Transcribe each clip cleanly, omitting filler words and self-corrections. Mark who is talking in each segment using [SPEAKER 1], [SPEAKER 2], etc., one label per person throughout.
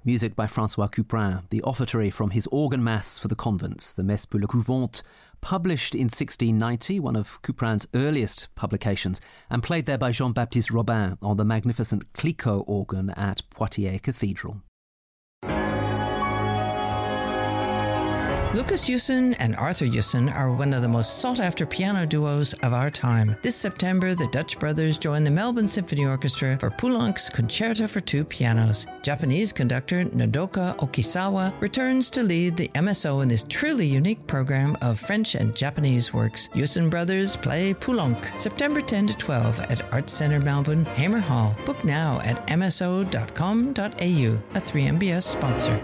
[SPEAKER 1] Music by François Couperin, the offertory from his organ mass for the convents, the Messe pour le Couvent, published in 1690, one of Couperin's earliest publications, and played there by Jean-Baptiste Robin on the magnificent Clicquot organ at Poitiers Cathedral.
[SPEAKER 2] Lucas Jussen and Arthur Jussen are one of the most sought-after piano duos of our time. This September, the Dutch brothers join the Melbourne Symphony Orchestra for Poulenc's Concerto for Two Pianos. Japanese conductor Nodoka Okisawa returns to lead the MSO in this truly unique program of French and Japanese works. Jussen brothers play Poulenc, September 10 to 12 at Arts Centre Melbourne, Hamer Hall. Book now at mso.com.au, a 3MBS sponsor.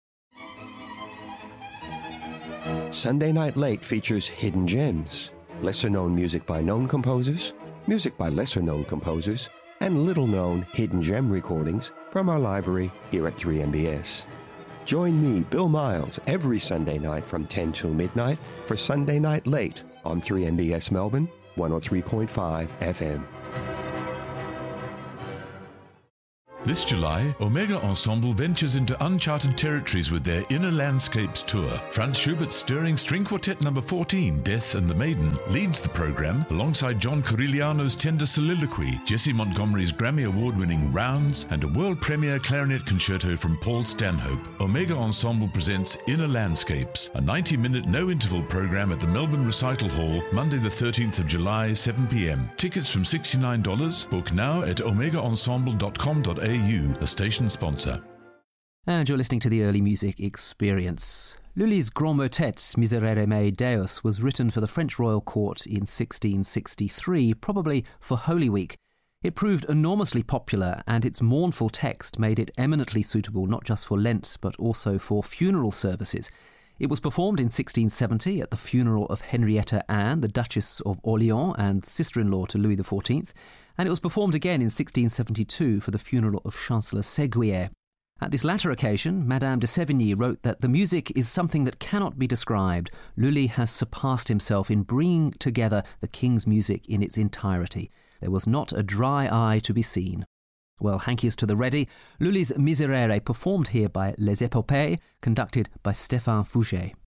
[SPEAKER 3] Sunday Night Late features Hidden Gems, lesser-known music by known composers, music by lesser-known composers, and little-known hidden gem recordings from our library here at 3MBS. Join me, Bill Miles, every Sunday night from 10 till midnight for Sunday Night Late on 3MBS Melbourne, 103.5 FM.
[SPEAKER 4] This July, Omega Ensemble ventures into uncharted territories with their Inner Landscapes tour. Franz Schubert's stirring string quartet number 14, Death and the Maiden, leads the program alongside John Corigliano's tender soliloquy, Jesse Montgomery's Grammy Award-winning Rounds, and a world premiere clarinet concerto from Paul Stanhope. Omega Ensemble presents Inner Landscapes, a 90-minute no-interval program at the Melbourne Recital Hall, Monday the 13th of July, 7 p.m. Tickets from $69. Book now at omegaensemble.com.au. a station sponsor.
[SPEAKER 1] And you're listening to the Early Music Experience. Lully's Grand Motet, Miserere mei Deus, was written for the French royal court in 1663, probably for Holy Week. It proved enormously popular, and its mournful text made it eminently suitable not just for Lent, but also for funeral services. It was performed in 1670 at the funeral of Henrietta Anne, the Duchess of Orléans and sister-in-law to Louis XIV, and it was performed again in 1672 for the funeral of Chancellor Séguier. At this latter occasion, Madame de Sévigné wrote that the music is something that cannot be described. Lully has surpassed himself in bringing together the king's music in its entirety. There was not a dry eye to be seen. Well, hanky is to the ready. Lully's Miserere performed here by Les Epopées, conducted by Stéphane Fouget.